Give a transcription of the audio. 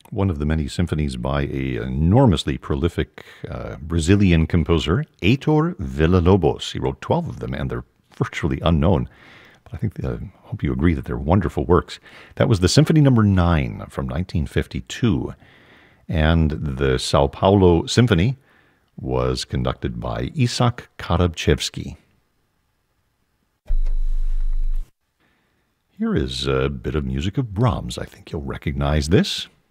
one of the many symphonies by a enormously prolific Brazilian composer, Heitor Villa-Lobos. He wrote 12 of them, and they're virtually unknown. But I think, hope you agree that they're wonderful works. That was the Symphony Number 9 from 1952. And the Sao Paulo Symphony was conducted by Isak Karabchevsky. Here is a bit of music of Brahms. I think you'll recognize this.